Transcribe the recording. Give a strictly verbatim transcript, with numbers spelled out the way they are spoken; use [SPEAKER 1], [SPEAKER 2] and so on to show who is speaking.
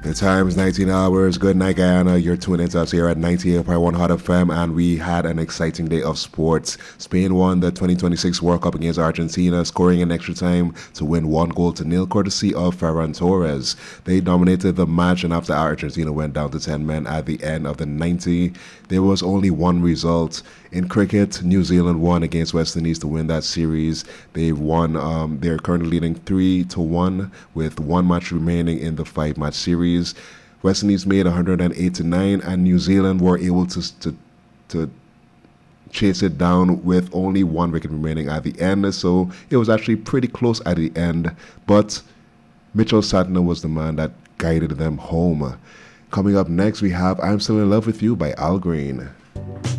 [SPEAKER 1] The time is nineteen hours. Good night, Guyana. You're tuning into us here at ninety-eight point one Hot F M, and we had an exciting day of sports. Spain won the twenty twenty-six World Cup against Argentina, scoring in extra time to win one goal to nil, courtesy of Ferran Torres. They dominated the match, and after Argentina went down to ten men at the end of the ninety, there was only one result. In cricket, New Zealand won against West Indies to win that series. They've won. Um, they're currently leading three to one with one match remaining in the five-match series. West Indies made one hundred eighty-nine, and New Zealand were able to to to chase it down with only one wicket remaining at the end. So it was actually pretty close at the end, but Mitchell Santner was the man that guided them home. Coming up next, we have "I'm Still in Love with You" by Al Green.